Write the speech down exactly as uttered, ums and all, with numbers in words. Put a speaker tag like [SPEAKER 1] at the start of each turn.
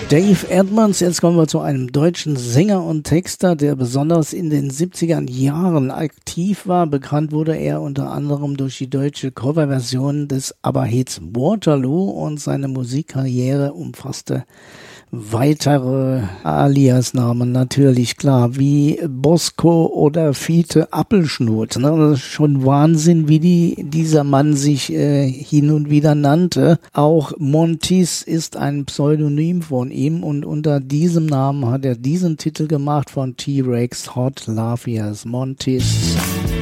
[SPEAKER 1] Dave Edmunds, jetzt kommen wir zu einem deutschen Sänger und Texter, der besonders in den siebziger Jahren aktiv war. Bekannt wurde er unter anderem durch die deutsche Coverversion des ABBA-Hits Waterloo und seine Musikkarriere umfasste weitere Aliasnamen natürlich, klar, wie Bosco oder Fiete Appelschnut. Ne? Das ist schon Wahnsinn, wie die, dieser Mann sich äh, hin und wieder nannte. Auch Montis ist ein Pseudonym von ihm und unter diesem Namen hat er diesen Titel gemacht von T-Rex, Hot Love Years, Montis.